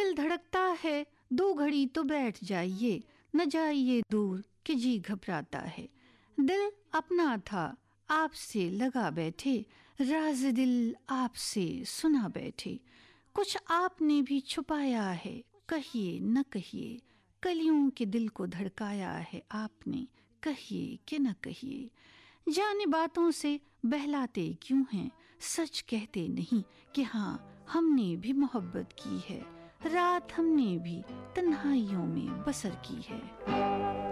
दिल धड़कता है 2 घड़ी तो बैठ जाइए, न जाइए दूर कि जी घबराता है। दिल अपना था आपसे लगा बैठे, राज दिल आपसे सुना बैठे। कुछ आपने भी छुपाया है, कहिए न कहिए, कलियों के दिल को धड़काया है आपने, कहिए कि न कहिए। जाने बातों से बहलाते क्यों हैं, सच कहते नहीं कि हाँ हमने भी मोहब्बत की है, रात हमने भी तन्हाइयों में बसर की है।